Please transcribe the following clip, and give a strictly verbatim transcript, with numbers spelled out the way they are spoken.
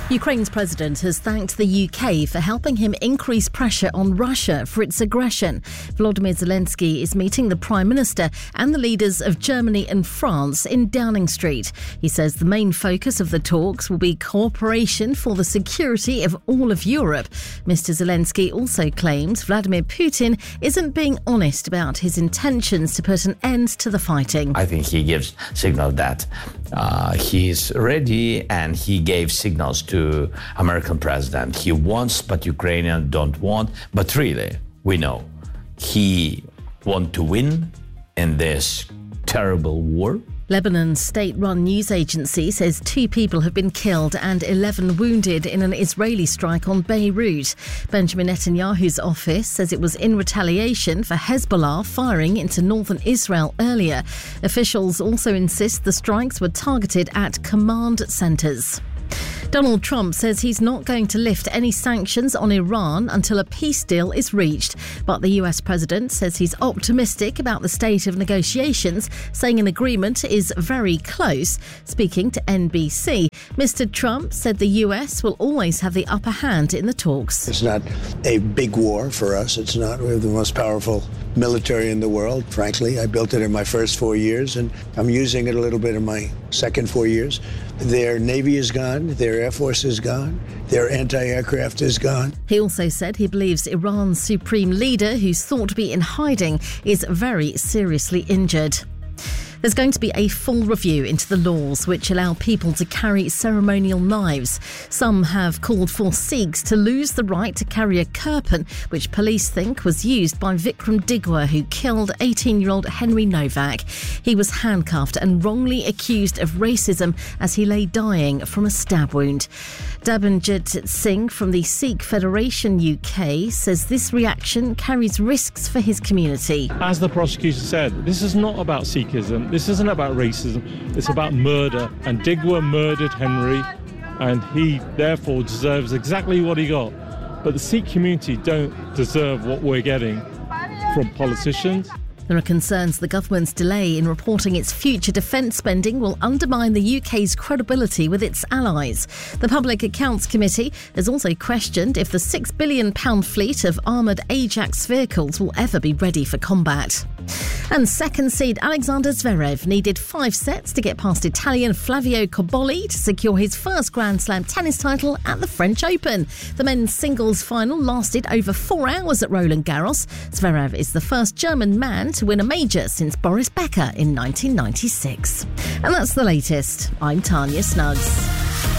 Ukraine's president has thanked the U K for helping him increase pressure on Russia for its aggression. Volodymyr Zelensky is meeting the Prime Minister and the leaders of Germany and France in Downing Street. He says the main focus of the talks will be cooperation for the security of all of Europe. Mister Zelensky also claims Vladimir Putin isn't being honest about his intentions to put an end to the fighting. I think he gives signal that uh, he is ready, and he gave signals to to American president. He wants, but Ukrainians don't want. But really, we know he wants to win in this terrible war. Lebanon's state-run news agency says two people have been killed and eleven wounded in an Israeli strike on Beirut. Benjamin Netanyahu's office says it was in retaliation for Hezbollah firing into northern Israel earlier. Officials also insist the strikes were targeted at command centres. Donald Trump says he's not going to lift any sanctions on Iran until a peace deal is reached. But the U S president says he's optimistic about the state of negotiations, saying an agreement is very close. Speaking to N B C, Mister Trump said the U S will always have the upper hand in the talks. It's not a big war for us. It's not. We have the most powerful military in the world, frankly. I built it in my first four years, and I'm using it a little bit in my second four years. Their Navy is gone. Their Air Force is gone. Their anti-aircraft is gone. He also said he believes Iran's supreme leader, who's thought to be in hiding, is very seriously injured. There's going to be a full review into the laws which allow people to carry ceremonial knives. Some have called for Sikhs to lose the right to carry a kirpan, which police think was used by Vikram Digwa, who killed eighteen-year-old Henry Novak. He was handcuffed and wrongly accused of racism as he lay dying from a stab wound. Dabinjit Singh from the Sikh Federation U K says this reaction carries risks for his community. As the prosecutor said, this is not about Sikhism. This isn't about racism, it's about murder. And Digwa murdered Henry, and he therefore deserves exactly what he got. But the Sikh community don't deserve what we're getting from politicians. There are concerns the government's delay in reporting its future defence spending will undermine the U K's credibility with its allies. The Public Accounts Committee has also questioned if the six billion pounds fleet of armoured Ajax vehicles will ever be ready for combat. And second seed Alexander Zverev needed five sets to get past Italian Flavio Cobolli to secure his first Grand Slam tennis title at the French Open. The men's singles final lasted over four hours at Roland Garros. Zverev is the first German man to win a major since Boris Becker in nineteen ninety-six. And that's the latest. I'm Tanya Snuggs.